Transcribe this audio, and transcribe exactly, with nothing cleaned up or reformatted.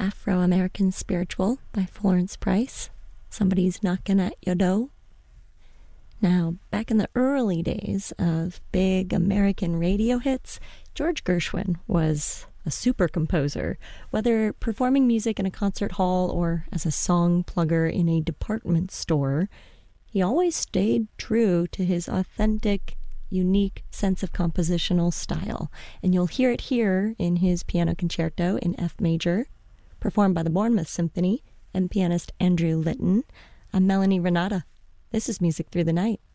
Afro-American Spiritual by Florence Price. Somebody's Knocking at Your Door. Now, back in the early days of big American radio hits, George Gershwin was a super composer. Whether performing music in a concert hall or as a song plugger in a department store, he always stayed true to his authentic, unique sense of compositional style. And you'll hear it here in his piano concerto in F major, performed by the Bournemouth Symphony and pianist Andrew Litton. I'm Melanie Renata. This is Music Through the Night.